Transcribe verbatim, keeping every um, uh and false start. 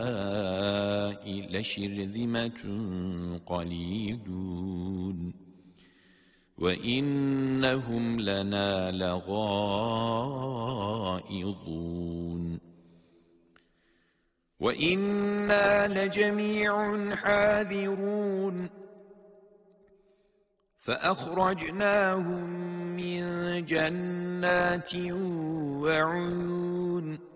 لشرذمة قليلون وإنهم لنا لغائظون وإنا لجميع حاذرون فأخرجناهم من جنات وعيون